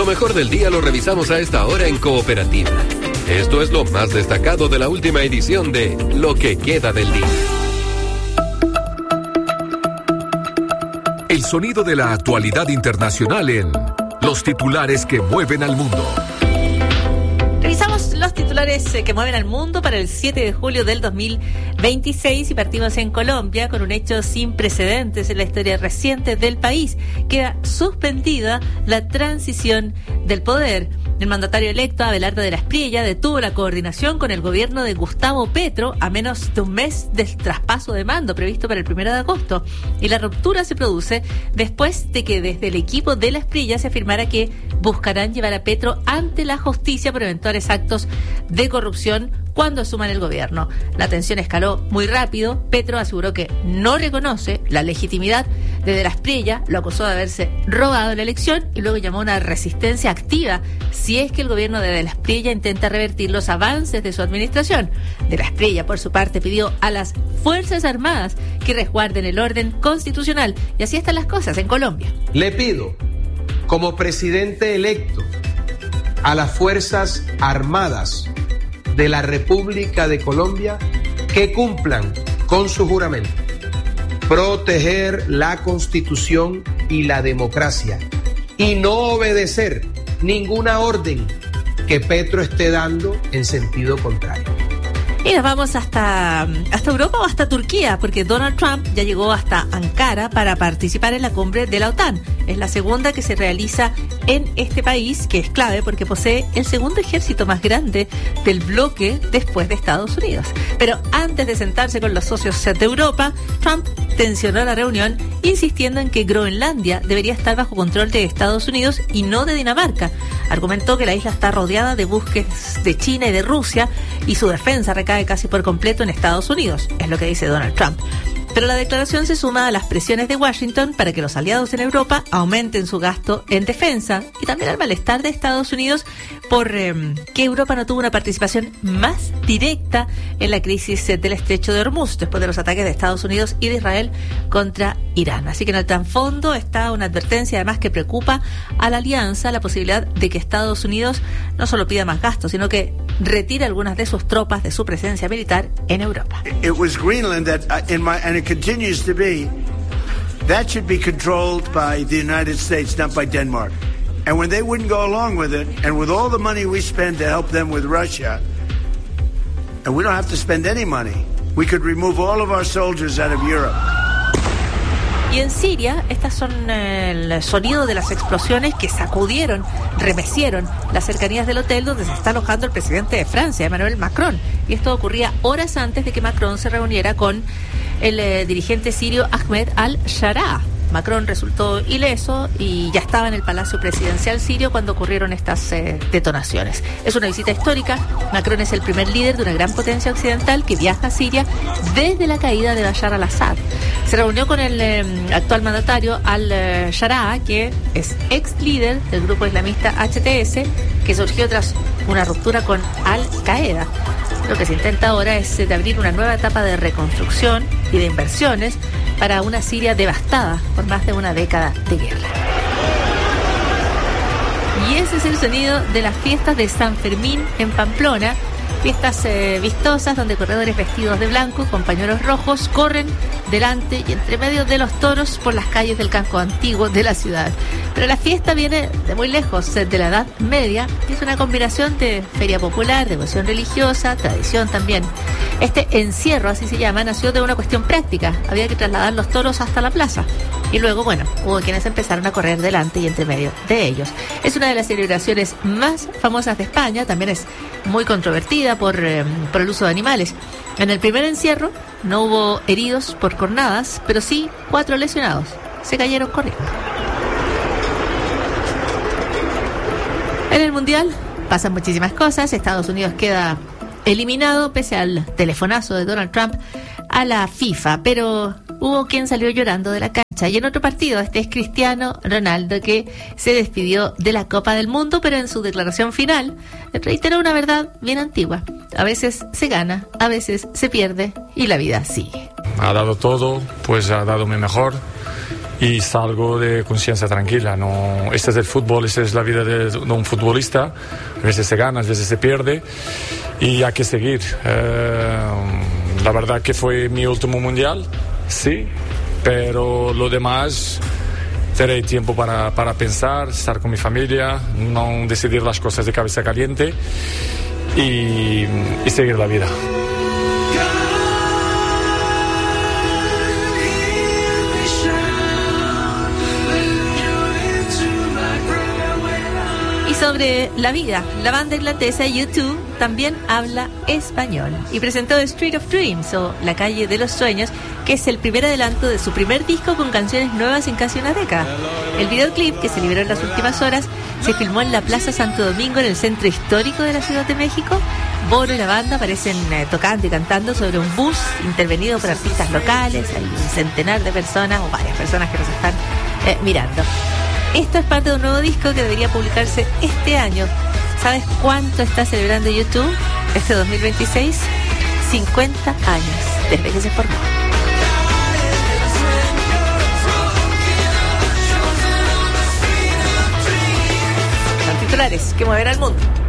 mejor del día lo revisamos a esta hora en Cooperativa. Esto es lo más destacado de la última edición de Lo que queda del día. El sonido de la actualidad internacional en Los titulares que mueven al mundo. Revisamos los titulares que mueven al mundo para el 7 de julio del 2026 y partimos en Colombia con un hecho sin precedentes en la historia reciente del país. Queda suspendida la transición del poder. El mandatario electo, Abelardo de la Espriella, detuvo la coordinación con el gobierno de Gustavo Petro a menos de un mes del traspaso de mando previsto para el 1 de agosto. Y la ruptura se produce después de que desde el equipo de la Espriella se afirmara que buscarán llevar a Petro ante la justicia por eventuales actos de corrupción cuando asuman el gobierno. La tensión escaló muy rápido. Petro aseguró que no reconoce la legitimidad de la Espriella, lo acusó de haberse robado la elección y luego llamó a una resistencia activa si es que el gobierno de la Espriella intenta revertir los avances de su administración. De la Espriella, por su parte, pidió a las Fuerzas Armadas que resguarden el orden constitucional. Y así están las cosas en Colombia. Le pido, como presidente electo, a las Fuerzas Armadas de la República de Colombia que cumplan con su juramento: proteger la Constitución y la democracia y no obedecer ninguna orden que Petro esté dando en sentido contrario. Y nos vamos hasta Europa o hasta Turquía, porque Donald Trump ya llegó hasta Ankara para participar en la cumbre de la OTAN. Es la segunda que se realiza en este país, que es clave porque posee el segundo ejército más grande del bloque después de Estados Unidos. Pero antes de sentarse con los socios de Europa, Trump tensionó la reunión insistiendo en que Groenlandia debería estar bajo control de Estados Unidos y no de Dinamarca. Argumentó que la isla está rodeada de buques de China y de Rusia y su defensa recae casi por completo en Estados Unidos, es lo que dice Donald Trump. Pero la declaración se suma a las presiones de Washington para que los aliados en Europa aumenten su gasto en defensa y también al malestar de Estados Unidos por que Europa no tuvo una participación más directa en la crisis del estrecho de Hormuz después de los ataques de Estados Unidos y de Israel contra Irán. Así que en el trasfondo está una advertencia además que preocupa a la alianza la posibilidad de que Estados Unidos no solo pida más gastos, sino que retire algunas de sus tropas de su presencia militar en Europa. It was Greenland that and it continues to be, that should be controlled by the United States, not by Denmark. And when they wouldn't go along with it, and with all the money we spend to help them with Russia, and we don't have to spend any money, we could remove all of our soldiers out of Europe. Y en Siria, estas son el sonido de las explosiones que sacudieron, remecieron las cercanías del hotel donde se está alojando el presidente de Francia, Emmanuel Macron. Y esto ocurría horas antes de que Macron se reuniera con el dirigente sirio Ahmed al-Sharaa. Macron resultó ileso y ya estaba en el Palacio Presidencial sirio cuando ocurrieron estas detonaciones. Es una visita histórica. Macron es el primer líder de una gran potencia occidental que viaja a Siria desde la caída de Bashar al-Assad. Se reunió con el actual mandatario al-Sharaa, que es ex líder del grupo islamista HTS, que surgió tras una ruptura con Al-Qaeda. Lo que se intenta ahora es de abrir una nueva etapa de reconstrucción y de inversiones para una Siria devastada por más de una década de guerra. Y ese es el sonido de las fiestas de San Fermín en Pamplona. Fiestas vistosas donde corredores vestidos de blanco con pañuelos rojos corren delante y entre medio de los toros por las calles del casco antiguo de la ciudad. Pero la fiesta viene de muy lejos, de la Edad Media, y es una combinación de feria popular, devoción religiosa, tradición también. Este encierro, así se llama, nació de una cuestión práctica. Había que trasladar los toros hasta la plaza. Y luego, hubo quienes empezaron a correr delante y entre medio de ellos. Es una de las celebraciones más famosas de España, también es muy controvertida por el uso de animales. En el primer encierro no hubo heridos por cornadas, pero sí 4 lesionados. Se cayeron corriendo. En el Mundial pasan muchísimas cosas. Estados Unidos queda eliminado pese al telefonazo de Donald Trump a la FIFA, pero hubo quien salió llorando de la cancha. Y en otro partido, este es Cristiano Ronaldo, que se despidió de la Copa del Mundo, pero en su declaración final reiteró una verdad bien antigua: a veces se gana, a veces se pierde y la vida sigue. Ha dado todo, pues ha dado mi mejor y salgo de conciencia tranquila. No, este es el fútbol, esta es la vida de un futbolista. A veces se gana, a veces se pierde y hay que seguir. La verdad que fue mi último mundial, sí, pero lo demás tendré tiempo para pensar, estar con mi familia, no decidir las cosas de cabeza caliente y seguir la vida. Sobre la vida, la banda irlandesa U2 también habla español y presentó Street of Dreams, o La Calle de los Sueños, que es el primer adelanto de su primer disco con canciones nuevas en casi una década. El videoclip, que se liberó en las últimas horas, se filmó en la Plaza Santo Domingo, en el centro histórico de la Ciudad de México. Bono y la banda aparecen tocando y cantando sobre un bus intervenido por artistas locales. Hay un centenar de personas, o varias personas que nos están mirando. Esto es parte de un nuevo disco que debería publicarse este año. ¿Sabes cuánto está celebrando YouTube este 2026? 50 años desde que se formó. Son titulares que mueven al mundo.